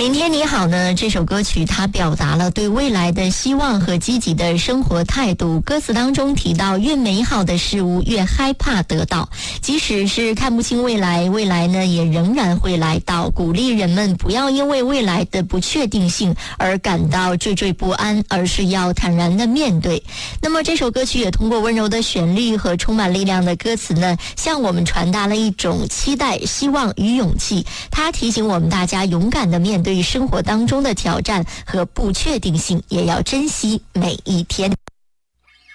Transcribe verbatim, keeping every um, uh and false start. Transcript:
明天你好呢，这首歌曲它表达了对未来的希望和积极的生活态度。歌词当中提到，越美好的事物越害怕得到，即使是看不清未来，未来呢也仍然会来到。鼓励人们不要因为未来的不确定性而感到惴惴不安，而是要坦然的面对。那么这首歌曲也通过温柔的旋律和充满力量的歌词呢，向我们传达了一种期待、希望与勇气。它提醒我们大家勇敢的面对生活当中的挑战和不确定性，也要珍惜每一天。